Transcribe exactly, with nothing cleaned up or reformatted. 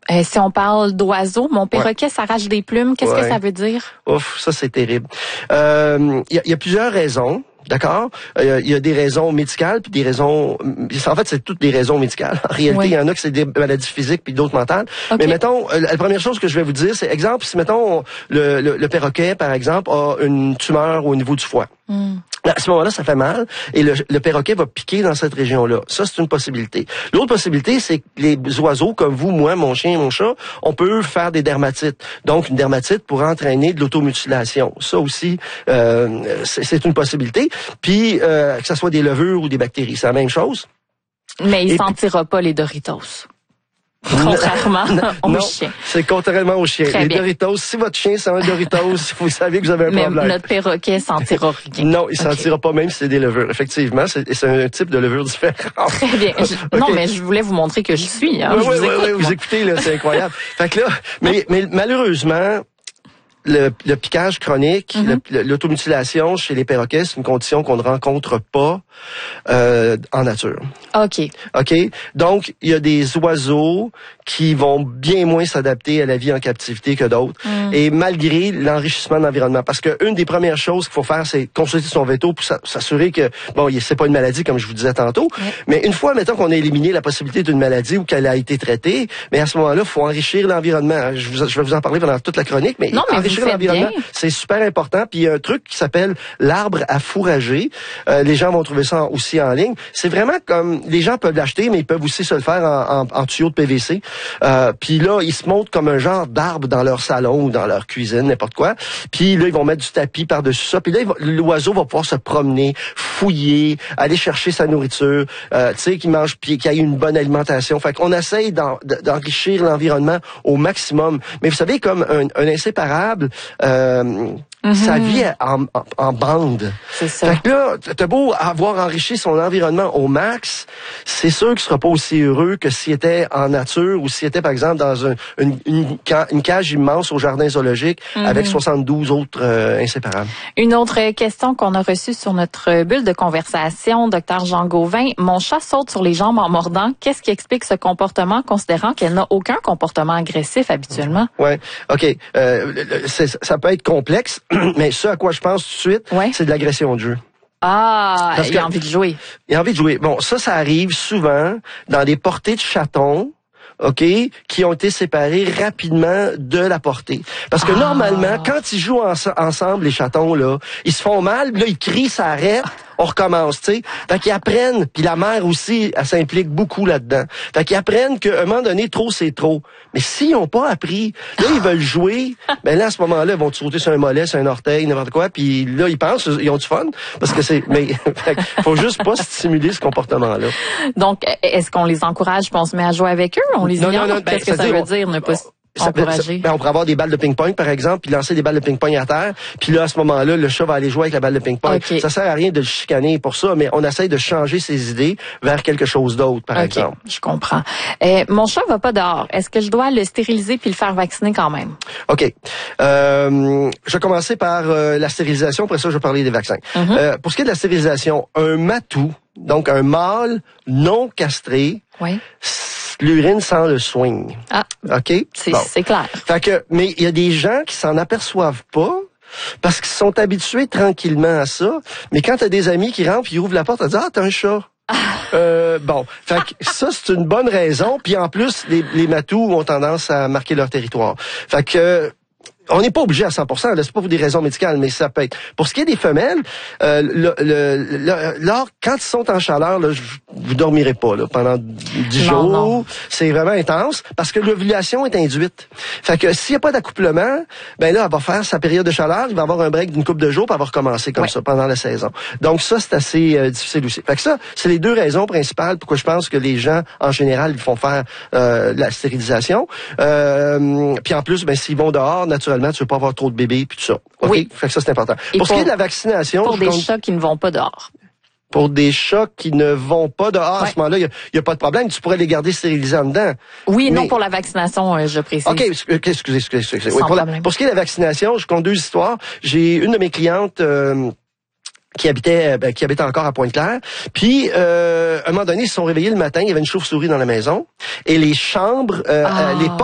Euh, si on parle d'oiseaux, mon perroquet ouais. s'arrache des plumes, qu'est-ce ouais. que ça veut dire? Ouf, ça c'est terrible. Il euh, y, y a plusieurs raisons. D'accord? Il euh, y a des raisons médicales, puis des raisons... En fait, c'est toutes des raisons médicales. En réalité, il oui. y en a que c'est des maladies physiques, puis d'autres mentales. Okay. Mais mettons, euh, la première chose que je vais vous dire, c'est, exemple, si, mettons, le, le, le perroquet, par exemple, a une tumeur au niveau du foie. Mm. À ce moment-là, ça fait mal, et le, le perroquet va piquer dans cette région-là. Ça, c'est une possibilité. L'autre possibilité, c'est que les oiseaux, comme vous, moi, mon chien et mon chat, on peut faire des dermatites. Donc, une dermatite pourrait entraîner de l'automutilation. Ça aussi, euh, c'est, c'est une possibilité. Puis, euh, que ce soit des levures ou des bactéries, c'est la même chose. Mais il et sentira puis... pas les Doritos. Contrairement au non, chien. C'est contrairement au chien. Très les bien. Doritos, si votre chien sent un Doritos, vous savez que vous avez un Mais problème. Notre perroquet sentira rien. Non, il okay. sentira pas même si c'est des levures. Effectivement, c'est, c'est un type de levure différent. Très bien. Je, okay. Non, mais je voulais vous montrer que je suis. Hein. Oui, je oui, vous oui, écoute, oui, vous écoutez, là, c'est incroyable. Fait que là, mais, mais malheureusement, Le, le piquage chronique, mm-hmm. le, l'automutilation chez les perroquets, c'est une condition qu'on ne rencontre pas euh, en nature. OK. OK? Donc, il y a des oiseaux qui vont bien moins s'adapter à la vie en captivité que d'autres, mm. et malgré l'enrichissement de l'environnement. Parce que une des premières choses qu'il faut faire, c'est consulter son véto pour s'assurer que, bon, c'est pas une maladie, comme je vous disais tantôt, mm. mais une fois, mettons qu'on a éliminé la possibilité d'une maladie ou qu'elle a été traitée, mais à ce moment-là, il faut enrichir l'environnement. Je, vous, je vais vous en parler pendant toute la chronique, mais, non, mais enrichir l'environnement, bien. C'est super important. Puis il y a un truc qui s'appelle l'arbre à fourrager. Euh, les gens vont trouver ça aussi en ligne. C'est vraiment comme, les gens peuvent l'acheter, mais ils peuvent aussi se le faire en, en, en tuyau de P V C. Euh, puis là, ils se montrent comme un genre d'arbre dans leur salon ou dans leur cuisine, n'importe quoi. Puis là, ils vont mettre du tapis par-dessus ça. Puis là, va, l'oiseau va pouvoir se promener, fouiller, aller chercher sa nourriture, euh, tu sais, qu'il mange, puis qu'il ait une bonne alimentation. Fait qu'on essaye d'en, d'enrichir l'environnement au maximum. Mais vous savez, comme un, un inséparable, euh, Mm-hmm. ça vit en, en, en bande. C'est ça. Fait que là, t'as beau avoir enrichi son environnement au max, c'est sûr qu'il sera pas aussi heureux que s'il était en nature ou s'il était, par exemple, dans un, une, une, une cage immense au jardin zoologique mm-hmm. avec soixante-douze autres euh, inséparables. Une autre question qu'on a reçue sur notre bulle de conversation, docteur Jean Gauvin. Mon chat saute sur les jambes en mordant. Qu'est-ce qui explique ce comportement, considérant qu'elle n'a aucun comportement agressif habituellement? Ouais, OK. Euh, c'est, ça peut être complexe. Mais ce à quoi je pense tout de suite, ouais. c'est de l'agression de jeu. Ah, Parce il a envie de jouer. Il a envie de jouer. Bon, ça, ça arrive souvent dans des portées de chatons, OK, qui ont été séparés rapidement de la portée. Parce que ah. normalement, quand ils jouent en- ensemble, les chatons, là, ils se font mal, là, ils crient, ça arrête. On recommence, tu sais. Fait qu'ils apprennent, puis la mère aussi, elle s'implique beaucoup là-dedans. Fait qu'ils apprennent qu'à un moment donné, trop, c'est trop. Mais s'ils n'ont pas appris, là, ils veulent jouer, ben là, à ce moment-là, ils vont te sauter sur un mollet, sur un orteil, n'importe quoi, puis là, ils pensent, ils ont du fun, parce que c'est... Mais faut juste pas stimuler ce comportement-là. Donc, est-ce qu'on les encourage, puis on se met à jouer avec eux? On les ignore? Ben, Qu'est-ce que ça veut dire, ne pas... Ça, ça, ben on pourrait avoir des balles de ping-pong, par exemple, puis lancer des balles de ping-pong à terre. Puis là, à ce moment-là, le chat va aller jouer avec la balle de ping-pong. Okay. Ça sert à rien de le chicaner pour ça, mais on essaye de changer ses idées vers quelque chose d'autre, par okay. exemple. Je comprends. Euh, mon chat va pas dehors. Est-ce que je dois le stériliser puis le faire vacciner quand même? OK. Euh, je vais commencer par euh, la stérilisation. Après ça, je vais parler des vaccins. Mm-hmm. Euh, pour ce qui est de la stérilisation, un matou, donc un mâle non castré, oui. l'urine sent le swing. Ah, OK? C'est, bon. c'est clair. Fait que, mais il y a des gens qui s'en aperçoivent pas parce qu'ils sont habitués tranquillement à ça. Mais quand t'as des amis qui rentrent, ils ouvrent la porte, ils disent « Ah, t'as un chat! » Euh, bon, fait que ça, c'est une bonne raison. Puis en plus, les, les matous ont tendance à marquer leur territoire. Fait que... On n'est pas obligé à cent pour cent, là, c'est pas pour des raisons médicales, mais ça peut être. Pour ce qui est des femelles, euh, le, le, le, lors, quand ils sont en chaleur, là, vous dormirez pas là, pendant dix jours. Non. C'est vraiment intense parce que l'ovulation est induite. Fait que s'il n'y a pas d'accouplement, ben là, elle va faire sa période de chaleur, il va avoir un break d'une couple de jours, puis elle va recommencer comme ouais. ça pendant la saison. Donc ça, c'est assez euh, difficile aussi. Fait que ça, c'est les deux raisons principales pourquoi je pense que les gens, en général, ils font faire euh, la stérilisation. Euh, puis en plus, ben s'ils vont dehors, naturellement, tu veux pas avoir trop de bébés puis tout ça. Okay? Oui. Fait que ça, c'est important. Et pour, pour ce qui est de la vaccination... Pour des compte... chats qui ne vont pas dehors. Pour des chats qui ne vont pas dehors, ouais. à ce moment-là, il n'y a, a pas de problème. Tu pourrais les garder stérilisés en dedans. Oui, mais... non, pour la vaccination, euh, je précise. OK, excusez, excusez, excusez. excusez. Oui, pour, la, pour ce qui est de la vaccination, je compte deux histoires. J'ai une de mes clientes... Euh, qui habitait ben, qui habitait encore à Pointe-Claire. Puis, euh, à un moment donné, ils se sont réveillés le matin, il y avait une chauve-souris dans la maison. Et les chambres, euh, ah. les portes